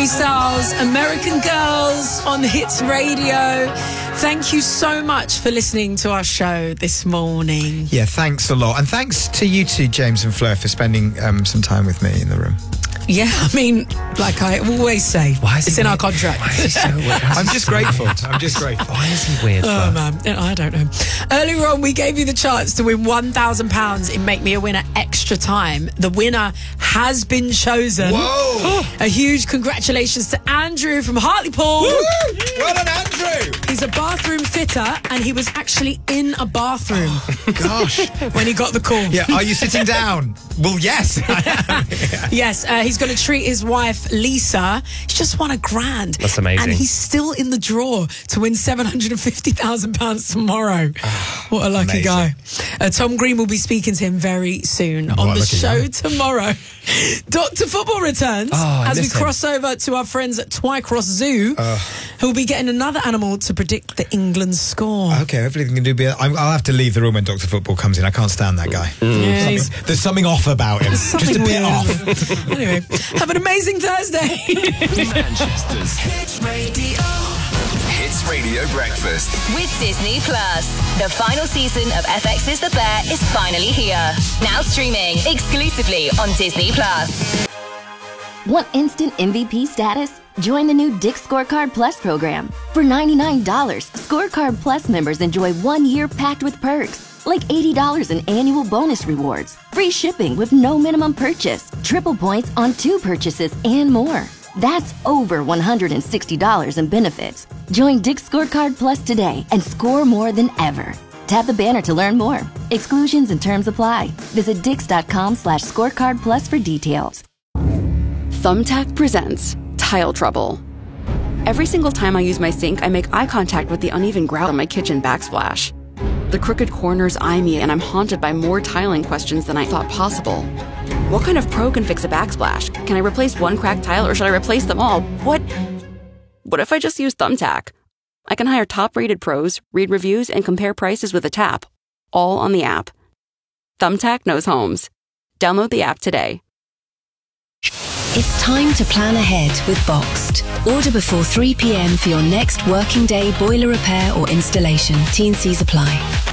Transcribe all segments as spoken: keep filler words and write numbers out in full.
Harry Styles, American Girls on Hits Radio. Thank you so much for listening to our show this morning. Yeah, thanks a lot. And thanks to you two, James and Fleur, for spending um, some time with me in the room. Yeah, I mean, like I always say, Why is it's he in weird? our contract. Why is he so weird? I'm just grateful. I'm just grateful. Why is he weird? Oh, man. I don't know. Earlier on, we gave you the chance to win one thousand pounds in Make Me a Winner Extra Time. The winner has been chosen. Whoa! A huge congratulations to Andrew from Hartlepool. Woo! Well done, Andrew! He's a bathroom fitter, and he was actually in a bathroom. Oh, gosh. When he got the call. Yeah, are you sitting down? Well, yes. Yes, uh, he's going to treat his wife, Lisa. He's just won a grand. That's amazing. And he's still in the draw to win seven hundred fifty thousand pounds tomorrow. What a lucky Amazing. guy. Uh, Tom Green will be speaking to him very soon on What a the lucky show guy. tomorrow. Doctor Football returns Oh, I as we miss him. cross over to our friends at Twycross Zoo, who will be getting another animal to predict the England score. Okay, hopefully they can do. Be, I'm, I'll have to leave the room when Doctor Football comes in. I can't stand that guy. Yeah, he's- Something- there's something off about him. Just a something bit weird. off. Anyway, have an amazing Thursday. Manchester's Hits Radio. Hits Radio Breakfast. With Disney Plus. The final season of F X's The Bear is finally here. Now streaming exclusively on Disney Plus. Want instant M V P status? Join the new Dick's Scorecard Plus program. For ninety-nine dollars, Scorecard Plus members enjoy one year packed with perks, like eighty dollars in annual bonus rewards, free shipping with no minimum purchase, triple points on two purchases, and more. That's over one hundred sixty dollars in benefits. Join Dick's Scorecard Plus today and score more than ever. Tap the banner to learn more. Exclusions and terms apply. Visit dix.com slash scorecard plus for details. Thumbtack presents Tile Trouble. Every single time I use my sink, I make eye contact with the uneven grout on my kitchen backsplash. The crooked corners eye me, and I'm haunted by more tiling questions than I thought possible. What kind of pro can fix a backsplash? Can I replace one cracked tile, or should I replace them all? What? What if I just use Thumbtack? I can hire top-rated pros, read reviews, and compare prices with a tap, all on the app. Thumbtack knows homes. Download the app today. It's time to plan ahead with Boxed. Order before three p.m. for your next working day boiler repair or installation. T and C's apply.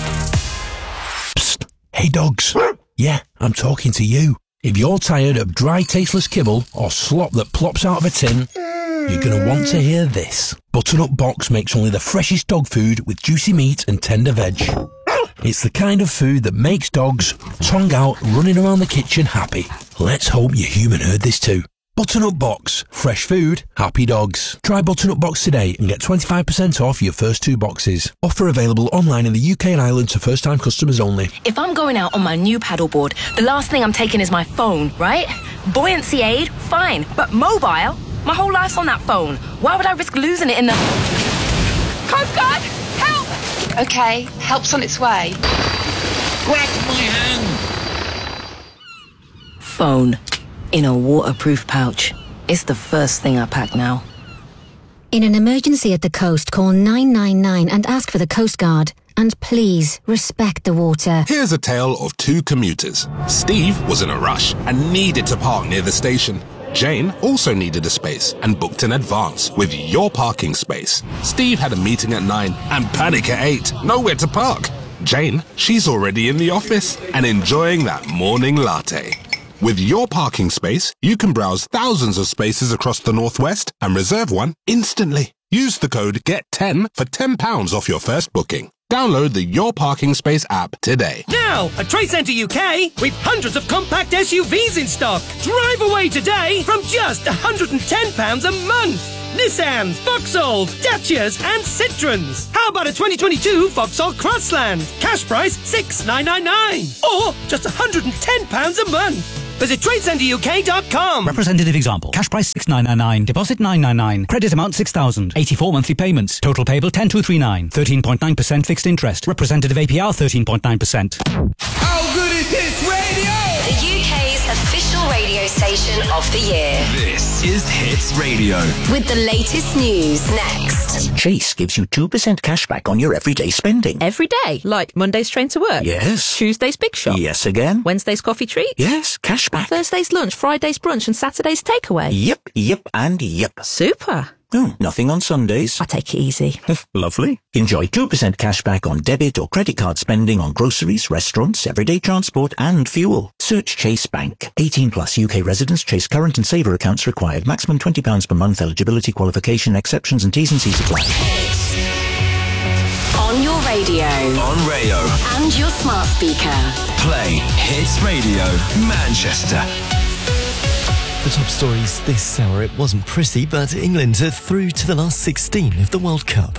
Psst. Hey dogs. Yeah, I'm talking to you. If you're tired of dry, tasteless kibble or slop that plops out of a tin, you're going to want to hear this. Butternut Box makes only the freshest dog food with juicy meat and tender veg. It's the kind of food that makes dogs, tongue out, running around the kitchen happy. Let's hope your human heard this too. Butternut Box. Fresh food, happy dogs. Try Butternut Box today and get twenty-five percent off your first two boxes. Offer available online in the U K and Ireland to first-time customers only. If I'm going out on my new paddleboard, the last thing I'm taking is my phone, right? Buoyancy aid, fine. But mobile? My whole life's on that phone. Why would I risk losing it in the... Coast Guard, help! Okay, help's on its way. Grab my hand! Phone. In a waterproof pouch. It's the first thing I pack now. In an emergency at the coast, call nine nine nine and ask for the Coast Guard. And please, respect the water. Here's a tale of two commuters. Steve was in a rush and needed to park near the station. Jane also needed a space and booked in advance with Your Parking Space. Steve had a meeting at nine and panic at eight. Nowhere to park. Jane, she's already in the office and enjoying that morning latte. With Your Parking Space, you can browse thousands of spaces across the Northwest and reserve one instantly. Use the code get ten for ten pounds off your first booking. Download the Your Parking Space app today. Now, at Trade Centre U K, we've hundreds of compact S U Vs in stock. Drive away today from just one hundred ten pounds a month. Nissans, Vauxhalls, Dacias and Citroens. How about a twenty twenty-two Vauxhall Crossland? Cash price six thousand nine hundred ninety-nine. Or just one hundred ten pounds a month. Visit trade centre U K dot com. Representative example. Cash price six thousand nine hundred ninety-nine. Deposit nine hundred ninety-nine. Credit amount six thousand. eighty-four monthly payments. Total payable ten thousand two hundred thirty-nine. thirteen point nine percent fixed interest. Representative A P R thirteen point nine percent. How good is Hits Radio? The U K's official radio station decision of the year. This is Hits Radio. With the latest news next. Chase gives you two percent cash back on your everyday spending. Every day? Like Monday's train to work? Yes. Tuesday's big shop? Yes again. Wednesday's coffee treat? Yes, cash back. Thursday's lunch, Friday's brunch and Saturday's takeaway? Yep, yep and yep. Super. Oh, nothing on Sundays. I take it easy. Lovely. Enjoy two percent cash back on debit or credit card spending on groceries, restaurants, everyday transport and fuel. Search Chase Bank. eighteen plus U K residents. Chase current and saver accounts required. Maximum twenty pounds per month. Eligibility, qualification, exceptions and T's and C's apply. On your radio. On Rayo. And your smart speaker. Play Hits Radio Manchester. The top stories this hour, it wasn't pretty, but England are through to the last sixteen of the World Cup.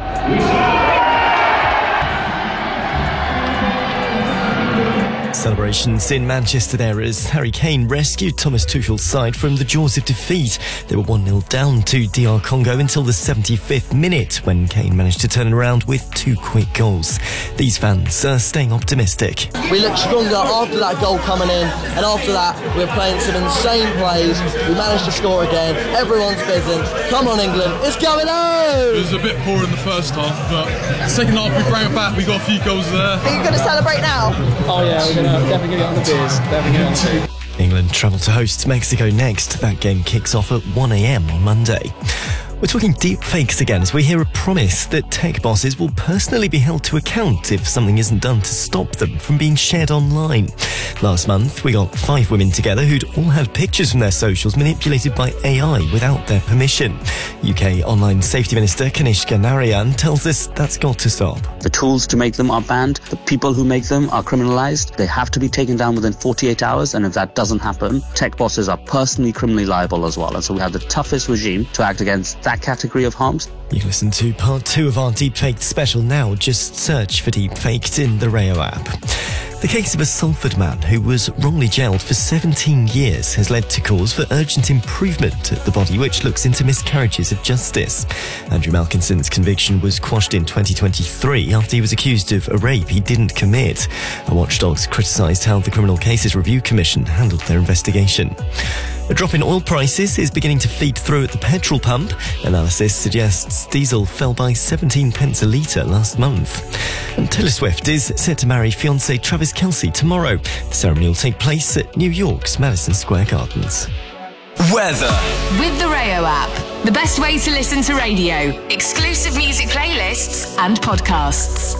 Celebrations in Manchester there as Harry Kane rescued Thomas Tuchel's side from the jaws of defeat. They were one nil down to D R Congo until the seventy-fifth minute when Kane managed to turn it around with two quick goals. These fans are staying optimistic. We looked stronger after that goal coming in, and after that we were playing some insane plays. We managed to score again. Everyone's buzzing. Come on England, it's going on! It was a bit poor in the first half, but second half we brought it back. We got a few goals there. Are you going to celebrate now? Oh yeah, we're going to definitely get on the beers. Definitely get on the beers. England travel to host Mexico next. That game kicks off at one a.m. on Monday. We're talking deep fakes again as we hear a promise that tech bosses will personally be held to account if something isn't done to stop them from being shared online. Last month, we got five women together who'd all had pictures from their socials manipulated by A I without their permission. U K Online Safety Minister Kanishka Narayan tells us that's got to stop. The tools to make them are banned. The people who make them are criminalised. They have to be taken down within forty-eight hours, and if that doesn't happen, tech bosses are personally criminally liable as well. And so we have the toughest regime to act against that category of harms. You can listen to part two of our Deepfaked special now. Just search for Deepfaked in the Rayo app. The case of a Salford man who was wrongly jailed for seventeen years has led to calls for urgent improvement at the body which looks into miscarriages of justice. Andrew Malkinson's conviction was quashed in twenty twenty-three after he was accused of a rape he didn't commit. A watchdogs criticised how the Criminal Cases Review Commission handled their investigation. A drop in oil prices is beginning to feed through at the petrol pump. Analysis suggests diesel fell by seventeen pence a litre last month. And Taylor Swift is set to marry fiancé Travis Kelce tomorrow. The ceremony will take place at New York's Madison Square Gardens. Weather. With the Rayo app, the best way to listen to radio, exclusive music playlists and podcasts.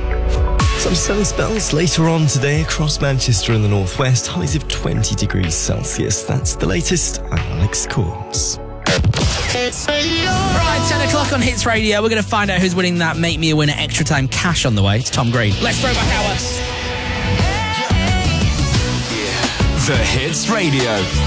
Some sunny spells later on today across Manchester and the northwest, highs of twenty degrees Celsius. That's the latest. I'm Alex Corns. Right, ten o'clock on Hits Radio. We're going to find out who's winning that Make Me a Winner Extra Time cash on the way. It's Tom Green. Let's throw back hours. The Hits Radio